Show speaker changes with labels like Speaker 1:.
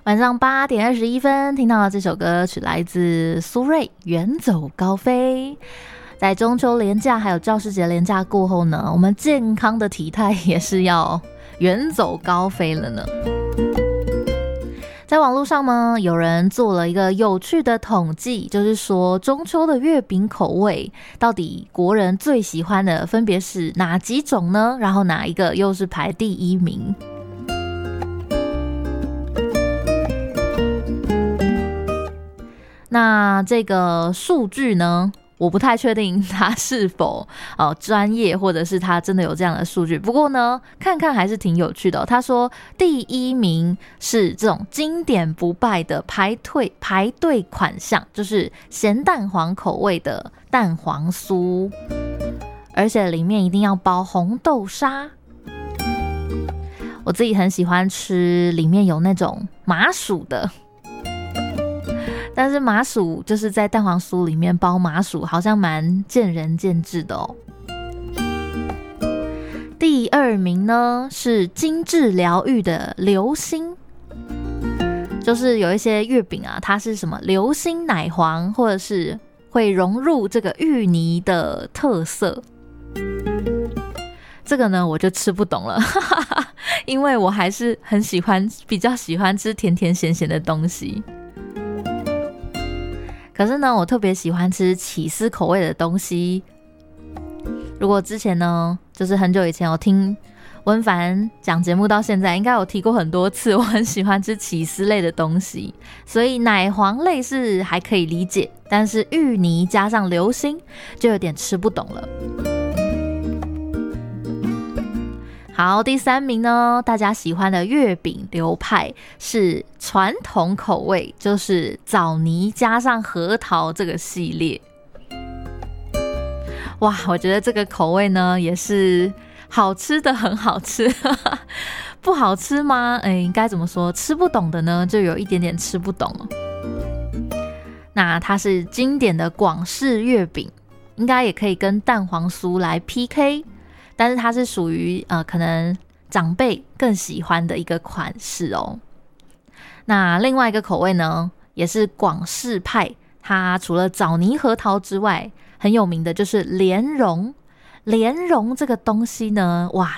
Speaker 1: 晚上8点21分，听到的这首歌曲来自苏芮《远走高飞》。在中秋连假还有教师节连假过后呢，我们健康的体态也是要远走高飞了呢。在网络上呢，有人做了一个有趣的统计，就是说中秋的月饼口味到底国人最喜欢的分别是哪几种呢？然后哪一个又是排第一名？那这个数据呢，我不太确定它是否专业，或者是它真的有这样的数据。不过呢，看看还是挺有趣的哦。他说第一名是这种经典不败的排队款项，就是咸蛋黄口味的蛋黄酥，而且里面一定要包红豆沙。我自己很喜欢吃里面有那种麻薯的，但是麻薯就是在蛋黄酥里面包麻薯，好像蛮见仁见智的哦。第二名呢是精致疗愈的流心，就是有一些月饼啊，它是什么流心奶黄，或者是会融入这个芋泥的特色。这个呢我就吃不懂了因为我还是比较喜欢吃甜甜咸咸的东西。可是呢，我特别喜欢吃起司口味的东西。如果之前呢，就是很久以前我听温凡讲节目到现在，应该有提过很多次，我很喜欢吃起司类的东西，所以奶黄类是还可以理解，但是芋泥加上流心就有点吃不懂了。好，第三名呢，大家喜欢的月饼流派是传统口味，就是枣泥加上核桃这个系列。哇，我觉得这个口味呢也是好吃的很好吃不好吃吗？应该怎么说，吃不懂的呢就有一点点吃不懂了。那它是经典的广式月饼，应该也可以跟蛋黄酥来 PK，但是它是属于可能长辈更喜欢的一个款式哦。那另外一个口味呢，也是广式派，它除了枣泥核桃之外，很有名的就是莲蓉。莲蓉这个东西呢，哇，